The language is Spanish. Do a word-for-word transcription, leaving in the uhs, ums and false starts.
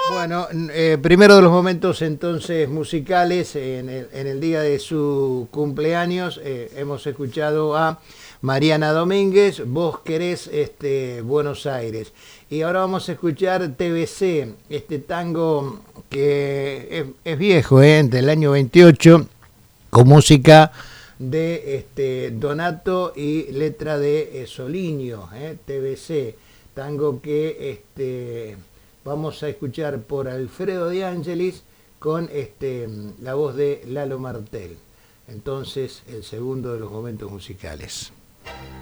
Bueno, eh, primero de los momentos entonces musicales, en el, en el día de su cumpleaños, eh, hemos escuchado a Mariana Domínguez, Vos querés este, Buenos Aires. Y ahora vamos a escuchar T B C, este tango que es, es viejo, ¿eh? Del año veintiocho, con música de este, Donato y letra de eh, Soliño, ¿eh? T B C, tango que este, vamos a escuchar por Alfredo de Angelis con este, la voz de Lalo Martel. Entonces, el segundo de los momentos musicales.